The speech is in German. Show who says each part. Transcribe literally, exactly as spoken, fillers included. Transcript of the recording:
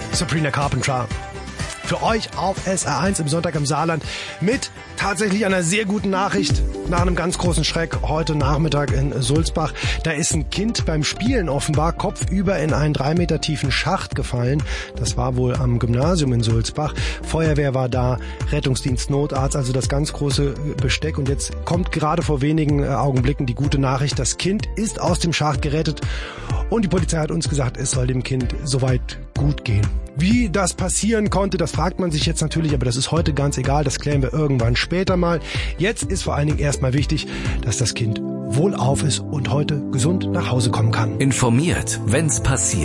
Speaker 1: Sabrina Carpenter. Für euch auf S R eins im Sonntag im Saarland mit tatsächlich einer sehr guten Nachricht nach einem ganz großen Schreck heute Nachmittag in Sulzbach. Da ist ein Kind beim Spielen offenbar kopfüber in einen drei Meter tiefen Schacht gefallen. Das war wohl am Gymnasium in Sulzbach. Feuerwehr war da, Rettungsdienst, Notarzt, also das ganz große Besteck. Und jetzt kommt gerade vor wenigen Augenblicken die gute Nachricht, das Kind ist aus dem Schacht gerettet. Und die Polizei hat uns gesagt, es soll dem Kind soweit gut gehen. Wie das passieren konnte, das fragt man sich jetzt natürlich, aber das ist heute ganz egal, das klären wir irgendwann später mal. Jetzt ist vor allen Dingen erstmal wichtig, dass das Kind wohlauf ist und heute gesund nach Hause kommen kann.
Speaker 2: Informiert, wenn's passiert.